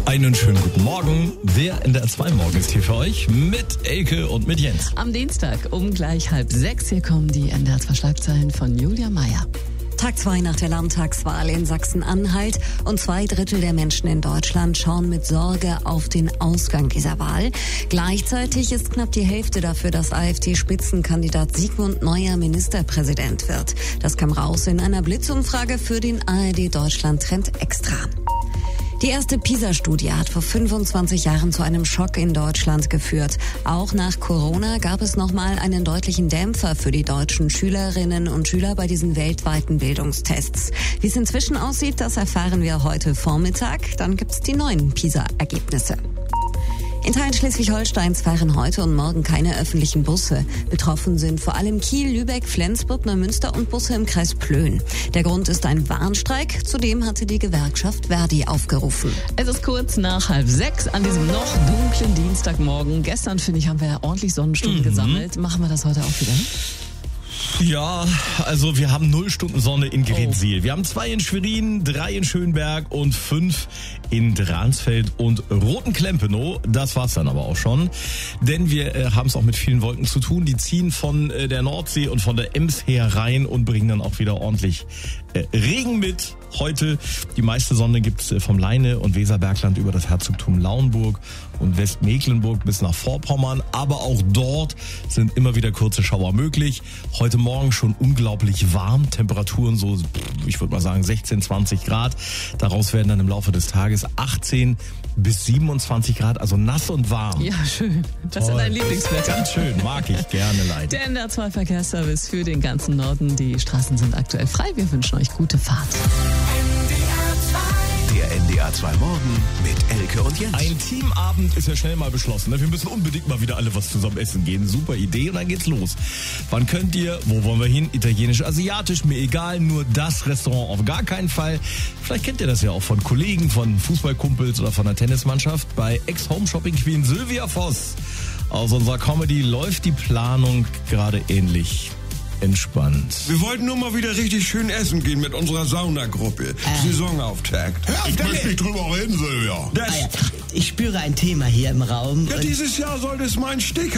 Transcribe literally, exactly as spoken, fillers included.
Einen schönen guten Morgen. Der N D R zwei Morgen ist hier für euch mit Elke und mit Jens. Am Dienstag um gleich halb sechs. Hier kommen die N D R zwei Schlagzeilen von Julia Meyer. Tag zwei nach der Landtagswahl in Sachsen-Anhalt und zwei Drittel der Menschen in Deutschland schauen mit Sorge auf den Ausgang dieser Wahl. Gleichzeitig ist knapp die Hälfte dafür, dass AfD-Spitzenkandidat Sigmund neuer Ministerpräsident wird. Das kam raus in einer Blitzumfrage für den A R D Deutschland Trend Extra. Die erste PISA-Studie hat vor fünfundzwanzig Jahren zu einem Schock in Deutschland geführt. Auch nach Corona gab es nochmal einen deutlichen Dämpfer für die deutschen Schülerinnen und Schüler bei diesen weltweiten Bildungstests. Wie es inzwischen aussieht, das erfahren wir heute Vormittag. Dann gibt's die neuen PISA-Ergebnisse. In Teilen Schleswig-Holsteins fahren heute und morgen keine öffentlichen Busse. Betroffen sind vor allem Kiel, Lübeck, Flensburg, Neumünster und Busse im Kreis Plön. Der Grund ist ein Warnstreik. Zudem hatte die Gewerkschaft Verdi aufgerufen. Es ist kurz nach halb sechs an diesem noch dunklen Dienstagmorgen. Gestern, finde ich, haben wir ja ordentlich Sonnenstunden mhm. gesammelt. Machen wir das heute auch wieder? Ja, also wir haben null Stunden Sonne in Gretzsiel. Oh. Wir haben zwei in Schwerin, drei in Schönberg und fünf in Dransfeld und Rotenklempenow. Das war's dann aber auch schon. Denn wir äh, haben es auch mit vielen Wolken zu tun. Die ziehen von äh, der Nordsee und von der Ems her rein und bringen dann auch wieder ordentlich äh, Regen mit. Heute die meiste Sonne gibt's äh, vom Leine- und Weserbergland über das Herzogtum Lauenburg und Westmecklenburg bis nach Vorpommern. Aber auch dort sind immer wieder kurze Schauer möglich. Heute Morgen schon unglaublich warm. Temperaturen so, ich würde mal sagen, sechzehn, zwanzig Grad. Daraus werden dann im Laufe des Tages achtzehn bis siebenundzwanzig Grad, also nass und warm. Ja, schön. Das ist dein Lieblingswetter. Ganz schön, mag ich gerne leider. Der N D R zwei Verkehrsservice für den ganzen Norden. Die Straßen sind aktuell frei. Wir wünschen euch gute Fahrt. Der N D R zwei Morgen mit Elke und Jens. Ein Teamabend ist ja schnell mal beschlossen. Wir müssen unbedingt mal wieder alle was zusammen essen gehen. Super Idee und dann geht's los. Wann könnt ihr, wo wollen wir hin? Italienisch, asiatisch, mir egal, nur das Restaurant auf gar keinen Fall. Vielleicht kennt ihr das ja auch von Kollegen, von Fußballkumpels oder von der Tennismannschaft. Bei Ex-Home-Shopping-Queen Sylvia Voss aus unserer Comedy läuft die Planung gerade ähnlich entspannt. Wir wollten nur mal wieder richtig schön essen gehen mit unserer Saunagruppe. Äh. Saisonauftakt. Ja, ich möchte nicht drüber reden, Sylvia. Das Ah ja, ich spüre ein Thema hier im Raum. ja, dieses Jahr soll das mein Steak